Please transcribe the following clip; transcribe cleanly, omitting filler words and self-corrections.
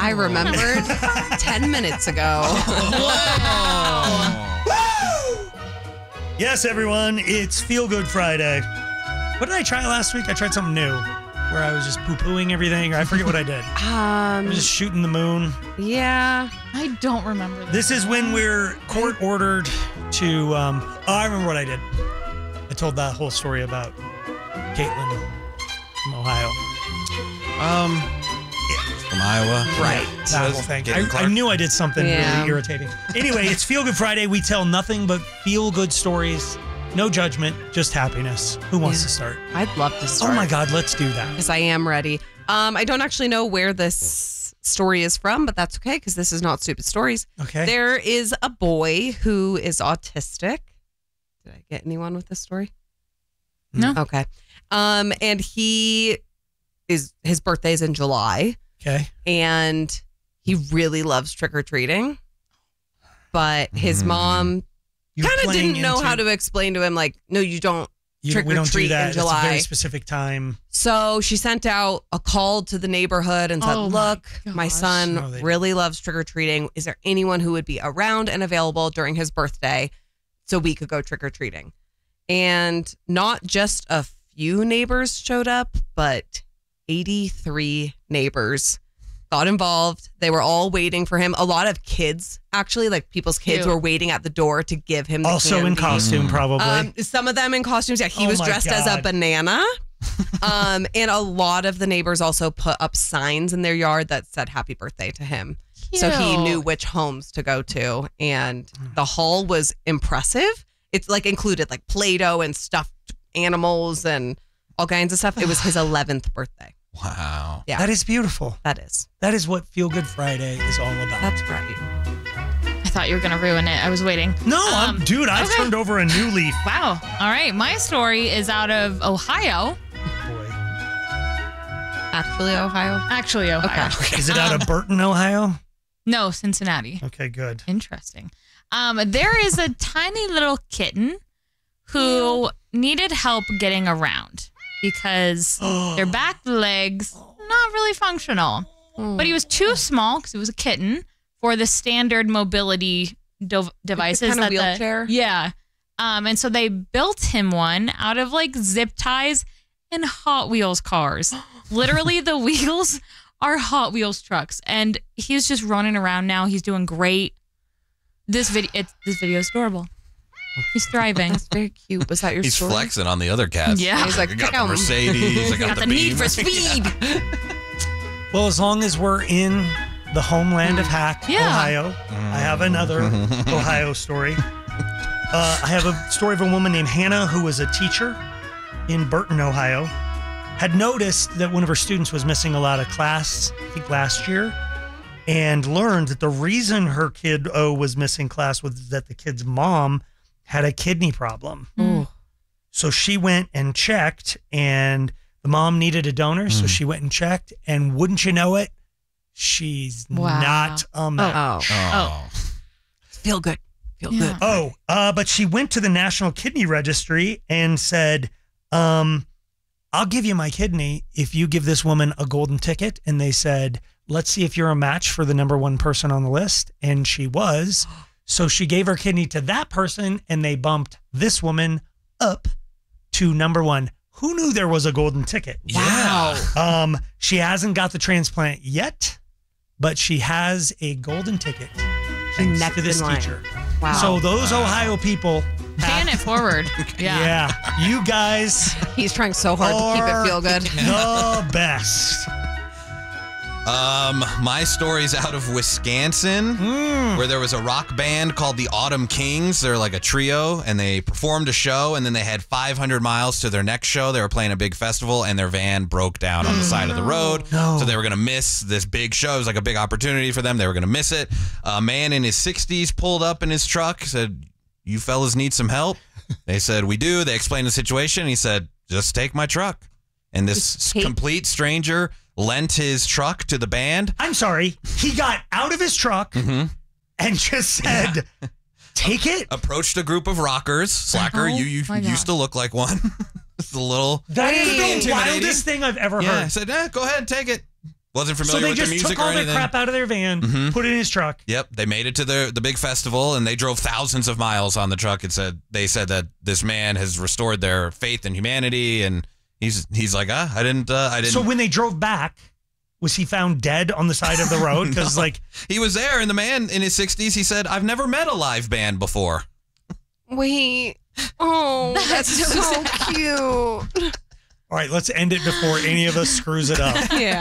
I remembered 10 minutes ago. Yes, everyone, it's Feel Good Friday. What did I try last week? I tried something new where I was just poo-pooing everything, or I forget what I did. I was just shooting the moon. Yeah. I don't remember This is when we're court-ordered to... I remember what I did. I told that whole story about Caitlin from Ohio. From Iowa. Right. That whole thing. I knew I did something really irritating. Anyway, it's Feel Good Friday. We tell nothing but feel-good stories. No judgment, just happiness. Who wants to start? I'd love to start. Oh my God, let's do that. Because I am ready. I don't actually know where this story is from, but that's okay because this is not Stupid Stories. Okay. There is a boy who is autistic. Did I get anyone with this story? No. Okay. And his birthday is in July. Okay. And he really loves trick-or-treating. But his mom kind of didn't know how to explain to him, like, no, you don't trick-or-treat in July. It's a very specific time. So she sent out a call to the neighborhood and said, look, my son really loves trick-or-treating. Is there anyone who would be around and available during his birthday so we could go trick-or-treating? And not just a few neighbors showed up, but 83 neighbors got involved. They were all waiting for him. A lot of kids, actually, like people's kids were waiting at the door to give him the also candy. in costume, probably. Some of them in costumes. Yeah, he was dressed as a banana. And a lot of the neighbors also put up signs in their yard that said happy birthday to him. Cute. So he knew which homes to go to. And the haul was impressive. It's like included like Play-Doh and stuffed animals and all kinds of stuff. It was his 11th birthday. Wow. Yeah. That is beautiful. That is. That is what Feel Good Friday is all about. That's right. I thought you were going to ruin it. I was waiting. No, I've turned over a new leaf. Wow. All right. My story is out of Ohio. Boy. Actually, Ohio? Okay. Is it out of Burton, Ohio? No, Cincinnati. Okay, good. Interesting. There is a tiny little kitten who needed help getting around because their back legs not really functional. But he was too small because he was a kitten for the standard mobility devices. Kind of wheelchair? Yeah. And so they built him one out of like zip ties and Hot Wheels cars. Literally the wheels are Hot Wheels trucks. And he's just running around now. He's doing great. This video is adorable. He's thriving. That's very cute. Was that your He's story? flexing on the other cats. Yeah. He's like, I got the Mercedes. I got the need Beamer. for speed. Well, as long as we're in the homeland of Hack, Ohio, I have another Ohio story. I have a story of a woman named Hannah who was a teacher in Burton, Ohio, had noticed that one of her students was missing a lot of class, I think last year, and learned that the reason her kid was missing class was that the kid's mom had a kidney problem. So she went and checked, and the mom needed a donor, so she went and checked, and wouldn't you know it, she's not a match. Feel good. Feel good. But she went to the National Kidney Registry and said, I'll give you my kidney if you give this woman a golden ticket. And they said, let's see if you're a match for the number one person on the list. And she was. So she gave her kidney to that person, and they bumped this woman up to number one. Who knew there was a golden ticket? Wow. She hasn't got the transplant yet, but she has a golden ticket thanks to this teacher. Wow. So those Ohio people... Paying it forward. Yeah. You guys... He's trying so hard to keep it feel good. The best. My story's out of Wisconsin, where there was a rock band called the Autumn Kings. They're like a trio, and they performed a show, and then they had 500 miles to their next show. They were playing a big festival, and their van broke down on the side of the road. So they were going to miss this big show. It was like a big opportunity for them. They were going to miss it. A man in his 60s pulled up in his truck, said, "You fellas need some help?" They said, "We do." They explained the situation. He said, "Just take my truck." And this complete stranger lent his truck to the band. I'm sorry. He got out of his truck and just said, take it? Approached a group of rockers. Slacker, you used to look like one. It's a little That is the intimidating. wildest thing I've ever heard. I said, go ahead, take it. Wasn't familiar so with the music or anything. they just took all their crap out of their van, put it in his truck. Yep, they made it to the big festival, and they drove thousands of miles on the truck. They said that this man has restored their faith in humanity, and he's like, I didn't. So when they drove back, was he found dead on the side of the road? Because he was there, and the man in his 60s, he said, "I've never met a live band before." Wait, that's so cute. All right, let's end it before any of us screws it up. Yeah.